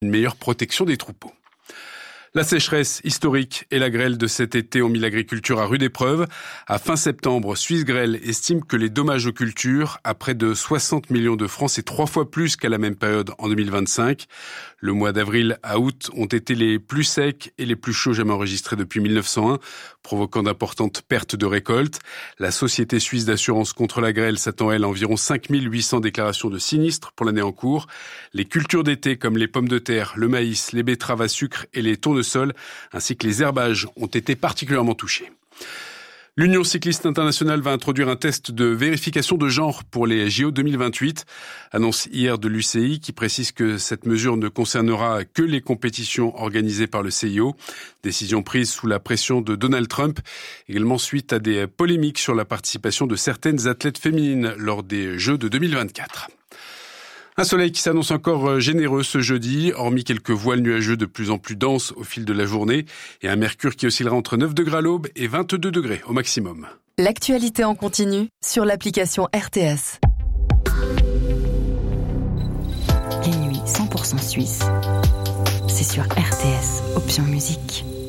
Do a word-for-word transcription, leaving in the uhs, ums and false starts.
une meilleure protection des troupeaux. La sécheresse historique et la grêle de cet été ont mis l'agriculture à rude épreuve. À fin septembre, Suisse Grêle estime que les dommages aux cultures, à près de soixante millions de francs, c'est trois fois plus qu'à la même période en deux mille vingt-cinq. Le mois d'avril à août ont été les plus secs et les plus chauds jamais enregistrés depuis mille neuf cent un, provoquant d'importantes pertes de récoltes. La Société suisse d'assurance contre la grêle s'attend, elle, à environ cinq mille huit cents déclarations de sinistres pour l'année en cours. Les cultures d'été comme les pommes de terre, le maïs, les betteraves à sucre et les tournesols sol, ainsi que les herbages ont été particulièrement touchés. L'Union cycliste internationale va introduire un test de vérification de genre pour les J O deux mille vingt-huit. Annonce hier de l'U C I qui précise que cette mesure ne concernera que les compétitions organisées par le C I O. Décision prise sous la pression de Donald Trump, également suite à des polémiques sur la participation de certaines athlètes féminines lors des Jeux de deux mille vingt-quatre. Un soleil qui s'annonce encore généreux ce jeudi, hormis quelques voiles nuageux de plus en plus denses au fil de la journée, et un mercure qui oscillera entre neuf degrés à l'aube et vingt-deux degrés au maximum. L'actualité en continu sur l'application R T S. Les nuits cent pour cent suisses, c'est sur R T S, option musique.